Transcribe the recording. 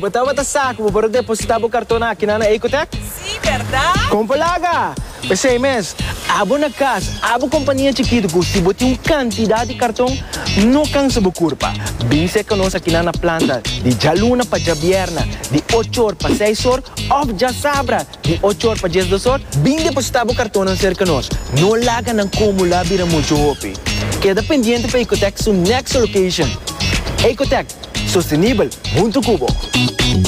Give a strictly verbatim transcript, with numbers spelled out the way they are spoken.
botava da saco, para depositar o cartão aqui na Ecotec? Sim, verdade? Compalaga! Pensei, mas, abo na casa, abo companhia chiquita, se botar uma quantidade de cartão, não cansa de curva. Bem se que nós aqui na planta, de jaluna para jabierna, de oito horas para seis horas, ou já sabra, de oito horas para dez horas, bem depositar o cartão na cerca nós. Não laga não como lá vira muito hopi. Queda pendiente para Ecotec, sua next location. Ecotec, sustentável, muito cubo.